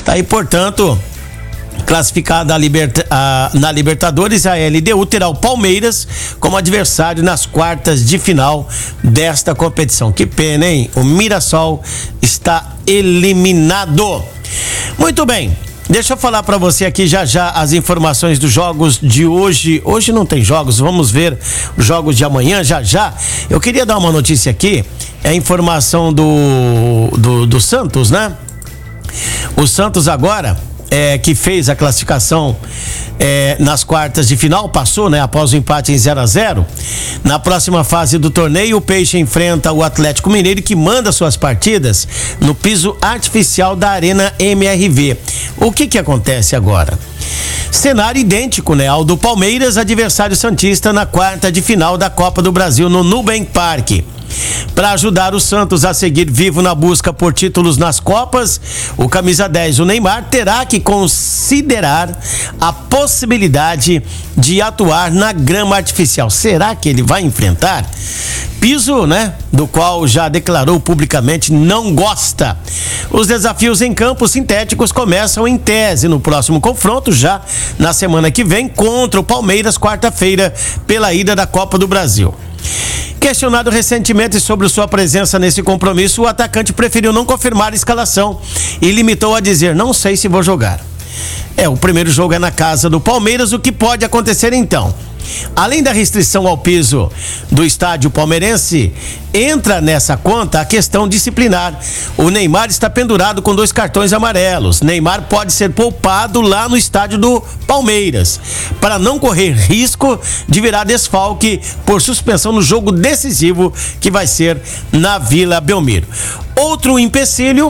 Tá aí, portanto, classificada na Libertadores, a LDU terá o Palmeiras como adversário nas quartas de final desta competição. Que pena, hein? O Mirassol está eliminado. Muito bem. Deixa eu falar pra você aqui já as informações dos jogos de hoje. Hoje não tem jogos, vamos ver os jogos de amanhã já. Eu queria dar uma notícia aqui, é a informação do Santos, né? O Santos agora, que fez a classificação nas quartas de final, passou, né? Após o empate em 0-0. Na próxima fase do torneio, o Peixe enfrenta o Atlético Mineiro, que manda suas partidas no piso artificial da Arena MRV. O que acontece agora? Cenário idêntico, né, ao do Palmeiras, adversário santista na quarta de final da Copa do Brasil no Nubank Park. Para ajudar o Santos a seguir vivo na busca por títulos nas Copas, o camisa 10, o Neymar, terá que considerar a possibilidade de atuar na grama artificial. Será que ele vai enfrentar? Piso, né, do qual já declarou publicamente não gosta. Os desafios em campos sintéticos começam em tese no próximo confronto, já na semana que vem, contra o Palmeiras, quarta-feira, pela ida da Copa do Brasil. Questionado recentemente sobre sua presença nesse compromisso, o atacante preferiu não confirmar a escalação e limitou a dizer: não sei se vou jogar. O primeiro jogo é na casa do Palmeiras. O que pode acontecer então? Além da restrição ao piso do estádio palmeirense, entra nessa conta a questão disciplinar. O Neymar está pendurado com 2 cartões amarelos. Neymar pode ser poupado lá no estádio do Palmeiras, para não correr risco de virar desfalque por suspensão no jogo decisivo que vai ser na Vila Belmiro. Outro empecilho: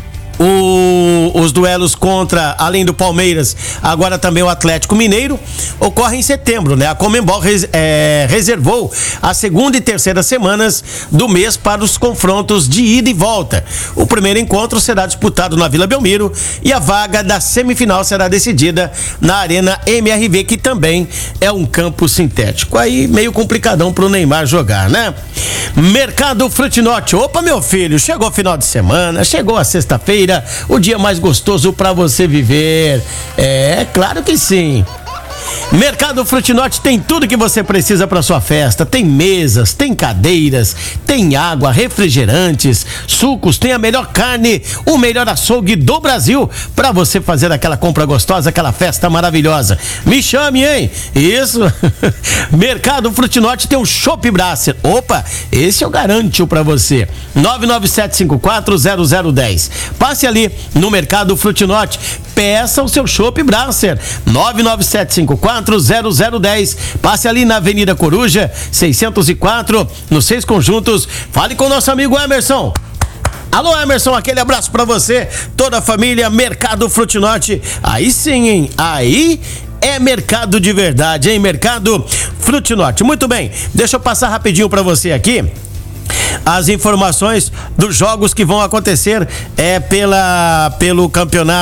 os duelos contra, além do Palmeiras, agora também o Atlético Mineiro, ocorrem em setembro, né? A Conmebol reservou a segunda e terceira semanas do mês para os confrontos de ida e volta. O primeiro encontro será disputado na Vila Belmiro e a vaga da semifinal será decidida na Arena MRV, que também é um campo sintético. Aí meio complicadão pro Neymar jogar, né? Mercado Frutinote. Opa, meu filho, chegou o final de semana, chegou a sexta-feira, o dia mais gostoso para você viver. Claro que sim. Mercado Frutinote tem tudo que você precisa para sua festa. Tem mesas, tem cadeiras, tem água, refrigerantes, sucos, tem a melhor carne, o melhor açougue do Brasil para você fazer aquela compra gostosa, aquela festa maravilhosa. Me chame, hein? Isso. Mercado Frutinote tem um Chopp Brasser. Opa, esse eu garanto para você. 997540010. Passe ali no Mercado Frutinote, peça o seu Chopp Brasser. 997540010. Passe ali na Avenida Coruja 604, nos 6 conjuntos. Fale com o nosso amigo Emerson. Alô, Emerson, aquele abraço pra você, toda a família. Mercado Frutinote. Aí sim, hein? Aí é mercado de verdade, hein? Mercado Frutinote. Muito bem, deixa eu passar rapidinho pra você aqui as informações dos jogos que vão acontecer pelo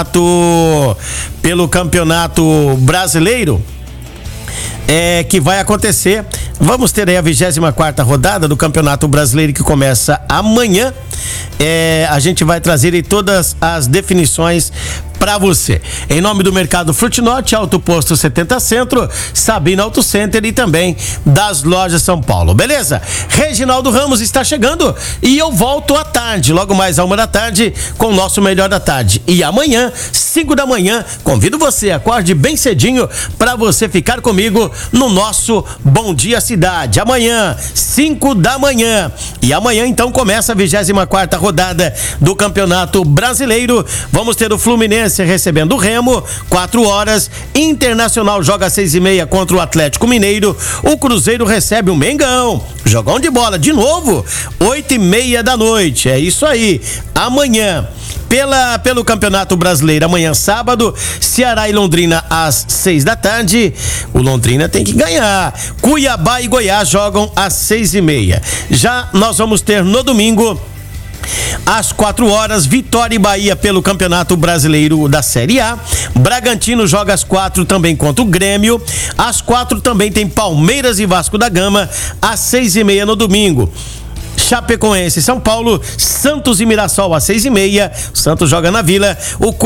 campeonato brasileiro, que vai acontecer. Vamos ter aí a 24ª rodada do Campeonato Brasileiro, que começa amanhã. A gente vai trazer aí todas as definições para você. Em nome do Mercado Frutinote, Auto Posto 70 Centro, Sabina Auto Center e também das Lojas São Paulo. Beleza? Reginaldo Ramos está chegando e eu volto à tarde, logo mais à 1h, com o nosso Melhor da Tarde. E amanhã, 5 da manhã, convido você, acorde bem cedinho para você ficar comigo no nosso Bom Dia Cidade. Amanhã, 5 da manhã. E amanhã, então, começa a 24ª rodada do Campeonato Brasileiro. Vamos ter o Fluminense recebendo o Remo, 4 horas. Internacional joga às 6h30 contra o Atlético Mineiro. O Cruzeiro recebe o Mengão. Jogão de bola de novo, 8h30 da noite. É isso aí. Amanhã, pelo Campeonato Brasileiro, amanhã sábado, Ceará e Londrina às 6 da tarde. O Londrina tem que ganhar. Cuiabá e Goiás jogam às 6h30. Já nós vamos ter no domingo, às 4 horas, Vitória e Bahia pelo Campeonato Brasileiro da Série A. Bragantino joga às 4 também contra o Grêmio. Às 4 também tem Palmeiras e Vasco da Gama. Às 6h30 no domingo, Chapecoense e São Paulo, Santos e Mirassol às 6h30. O Santos joga na Vila. O